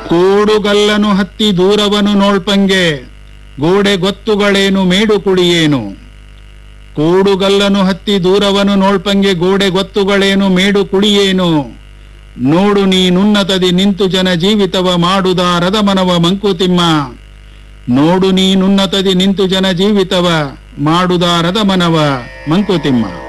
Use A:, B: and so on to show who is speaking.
A: ಕೂಡುಗಲ್ಲನು ಹತ್ತಿ ದೂರವನು ನೋಳ್ಪಂಗೆ ಗೋಡೆ ಗೊತ್ತುಗಳೇನು ಮೇಡು ಕುಡಿಯೇನು. ಕೂಡುಗಲ್ಲನು ಹತ್ತಿ ದೂರವನು ನೋಳ್ಪಂಗೆ ಗೋಡೆ ಗೊತ್ತುಗಳೇನು ಮೇಡು ಕುಡಿಯೇನು. ನೋಡು ನೀನುನ್ನತದಿ ನಿಂತು ಜನ ಜೀವಿತವ ಮಾಡುದಾರದ ಮನವ ಮಂಕುತಿಮ್ಮ. ನೋಡು ನೀನುನ್ನತದಿ ನಿಂತು ಜನ ಜೀವಿತವ ಮಾಡುದಾರದ ಮನವ ಮಂಕುತಿಮ್ಮ.